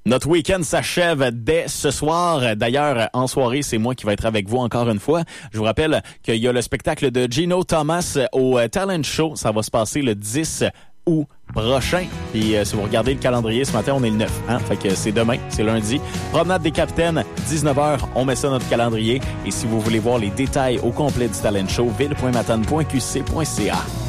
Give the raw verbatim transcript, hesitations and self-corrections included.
Notre week-end s'achève dès ce soir. D'ailleurs, en soirée, c'est moi qui vais être avec vous encore une fois. Je vous rappelle qu'il y a le spectacle de Gino Thomas au Talent Show. Ça va se passer le dix août prochain. Puis euh, si vous regardez le calendrier, ce matin, on est le neuf. Hein? Fait que c'est demain, c'est lundi. Promenade des Capitaines, dix-neuf heures, on met ça dans notre calendrier. Et si vous voulez voir les détails au complet du Talent Show, ville point matane point q c point c a.